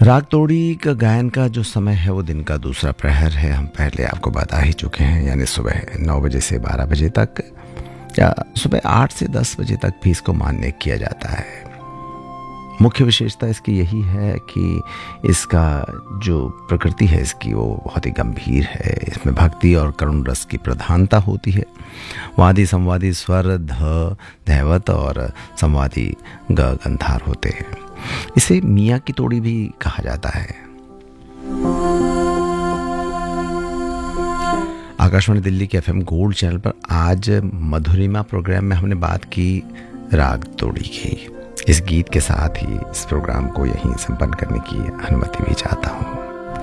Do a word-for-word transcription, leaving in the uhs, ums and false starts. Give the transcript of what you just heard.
राग तोड़ी का गायन का जो समय है वो दिन का दूसरा प्रहर है। हम पहले आपको बता ही चुके हैं, यानी सुबह नौ बजे से बारह बजे तक या सुबह आठ से दस बजे तक भी इसको मान्य किया जाता है। मुख्य विशेषता इसकी यही है कि इसका जो प्रकृति है इसकी वो बहुत ही गंभीर है। इसमें भक्ति और करुण रस की प्रधानता होती है। वादी संवादी स्वर ध धैवत और संवादी ग गंधार होते हैं। इसे मियाँ की तोड़ी भी कहा जाता है। आकाशवाणी दिल्ली के एफएम गोल्ड चैनल पर आज मधुरिमा प्रोग्राम में हमने बात की राग तोड़ी की। इस गीत के साथ ही इस प्रोग्राम को यहीं संपन्न करने की अनुमति भी चाहता हूँ।